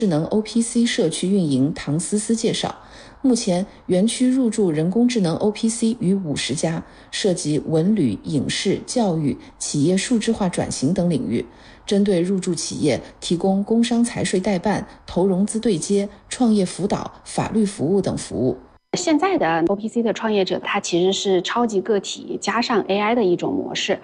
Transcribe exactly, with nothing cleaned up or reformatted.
智能 O P C 社区运营唐思思介绍，目前园区入驻人工智能 O P C 逾五十家，涉及文旅、影视、教育、企业数字化转型等领域，针对入驻企业提供工商财税代办、投融资对接、创业辅导、法律服务等服务。 现在的 O P C 的创业者，他其实是超级个体加上 A I 的一种模式。